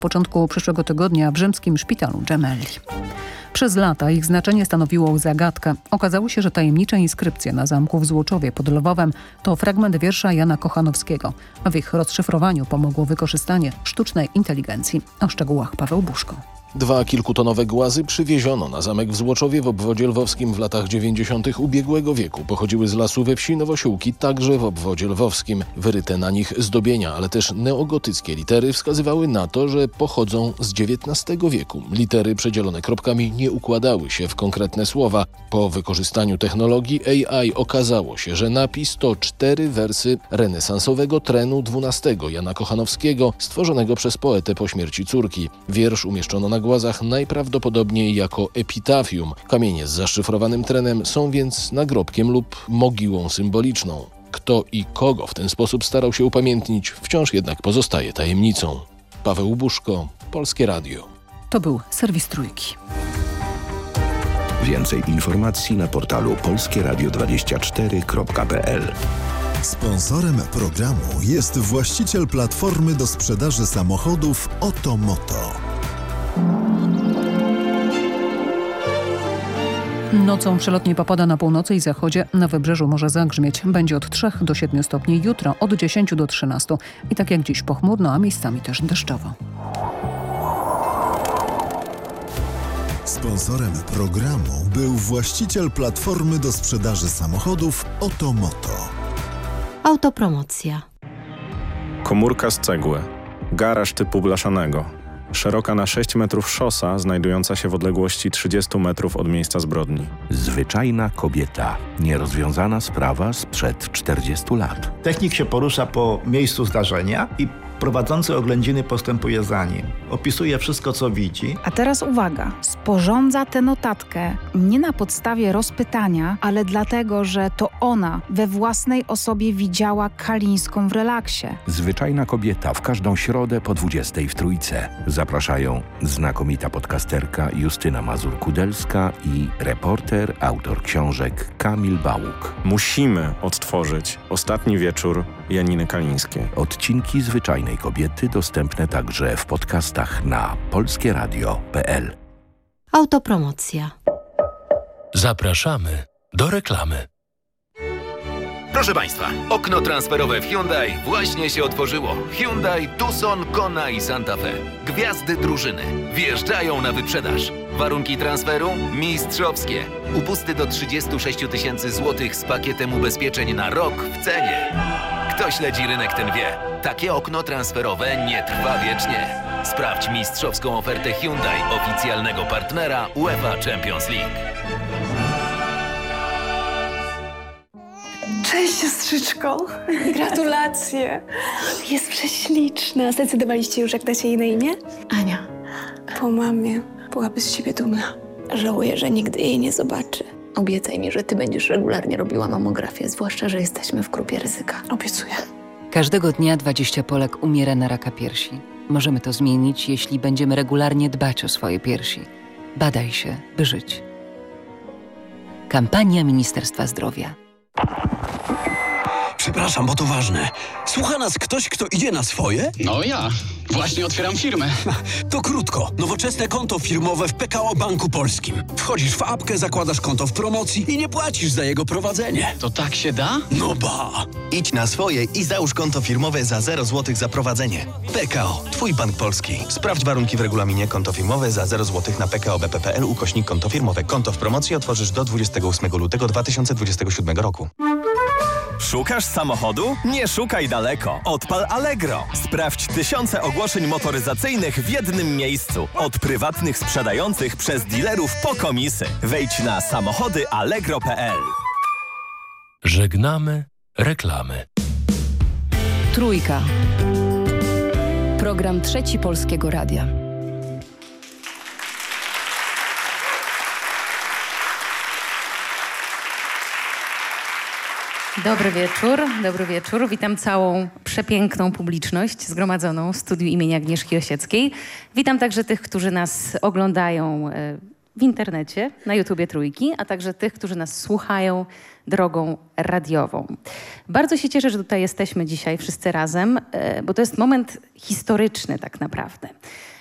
początku przyszłego tygodnia w rzymskim szpitalu Gemelli. Przez lata ich znaczenie stanowiło zagadkę. Okazało się, że tajemnicze inskrypcje na zamku w Złoczowie pod Lwowem to fragment wiersza Jana Kochanowskiego. W ich rozszyfrowaniu pomogło wykorzystanie sztucznej inteligencji. O szczegółach Paweł Buszko. 2 kilkutonowe głazy przywieziono na zamek w Złoczowie w obwodzie lwowskim w latach 90. ubiegłego wieku. Pochodziły z lasu we wsi Nowosiłki, także w obwodzie lwowskim. Wyryte na nich zdobienia, ale też neogotyckie litery wskazywały na to, że pochodzą z XIX wieku. Litery przedzielone kropkami nie układały się w konkretne słowa. Po wykorzystaniu technologii AI okazało się, że napis to 4 wersy renesansowego trenu XII Jana Kochanowskiego, stworzonego przez poetę po śmierci córki. Wiersz umieszczono na głazach najprawdopodobniej jako epitafium. Kamienie z zaszyfrowanym trenem są więc nagrobkiem lub mogiłą symboliczną. Kto i kogo w ten sposób starał się upamiętnić, wciąż jednak pozostaje tajemnicą. Paweł Buszko, Polskie Radio. To był serwis Trójki. Więcej informacji na portalu polskieradio24.pl. Sponsorem programu jest właściciel platformy do sprzedaży samochodów Otomoto. Nocą przelotnie popada na północy i zachodzie, na wybrzeżu może zagrzmieć. Będzie od 3 do 7 stopni, jutro od 10 do 13. I tak jak dziś pochmurno, a miejscami też deszczowo. Sponsorem programu był właściciel platformy do sprzedaży samochodów Otomoto. Autopromocja. Komórka z cegły. Garaż typu blaszanego. Szeroka na 6 metrów szosa, znajdująca się w odległości 30 metrów od miejsca zbrodni. Zwyczajna kobieta. Nierozwiązana sprawa sprzed 40 lat. Technik się porusza po miejscu zdarzenia i prowadzący oględziny postępuje za nim. Opisuje wszystko, co widzi. A teraz uwaga, sporządza tę notatkę nie na podstawie rozpytania, ale dlatego, że to ona we własnej osobie widziała Kalińską w relaksie. Zwyczajna kobieta w każdą środę po 20 w Trójce. Zapraszają znakomita podcasterka Justyna Mazur-Kudelska i reporter, autor książek Kamil Bałuk. Musimy odtworzyć ostatni wieczór Janiny Kalińskiej. Odcinki Zwyczajnej kobiety dostępne także w podcastach na polskieradio.pl. Autopromocja. Zapraszamy do reklamy. Proszę Państwa, okno transferowe w Hyundai właśnie się otworzyło. Hyundai, Tucson, Kona i Santa Fe. Gwiazdy drużyny wjeżdżają na wyprzedaż. Warunki transferu mistrzowskie. Upusty do 36 000 złotych z pakietem ubezpieczeń na rok w cenie. Kto śledzi rynek, ten wie. Takie okno transferowe nie trwa wiecznie. Sprawdź mistrzowską ofertę Hyundai, oficjalnego partnera UEFA Champions League. Cześć, siostrzyczko. Gratulacje. Jest prześliczna. Zdecydowaliście już, jak dacie jej na imię? Ania. Po mamie. Byłaby z siebie dumna. Żałuję, że nigdy jej nie zobaczy. Obiecaj mi, że ty będziesz regularnie robiła mamografię, zwłaszcza, że jesteśmy w grupie ryzyka. Obiecuję. Każdego dnia 20 Polek umiera na raka piersi. Możemy to zmienić, jeśli będziemy regularnie dbać o swoje piersi. Badaj się, by żyć. Kampania Ministerstwa Zdrowia. Przepraszam, bo to ważne. Słucha nas ktoś, kto idzie na swoje? No ja. Właśnie otwieram firmę. To krótko. Nowoczesne konto firmowe w PKO Banku Polskim. Wchodzisz w apkę, zakładasz konto w promocji i nie płacisz za jego prowadzenie. To tak się da? No ba! Idź na swoje i załóż konto firmowe za 0 zł za prowadzenie. PKO. Twój bank polski. Sprawdź warunki w regulaminie. Konto firmowe za 0 zł na pkobp.pl/konto firmowe. Konto w promocji otworzysz do 28 lutego 2027 roku. Szukasz samochodu? Nie szukaj daleko. Odpal Allegro. Sprawdź tysiące ogłoszeń motoryzacyjnych w jednym miejscu. Od prywatnych sprzedających przez dealerów po komisy. Wejdź na samochodyallegro.pl. Żegnamy reklamy. Trójka. Program Trzeci Polskiego Radia. Dobry wieczór. Witam całą przepiękną publiczność zgromadzoną w studiu imienia Agnieszki Osieckiej. Witam także tych, którzy nas oglądają w internecie, na YouTubie Trójki, a także tych, którzy nas słuchają drogą radiową. Bardzo się cieszę, że tutaj jesteśmy dzisiaj wszyscy razem, bo to jest moment historyczny tak naprawdę.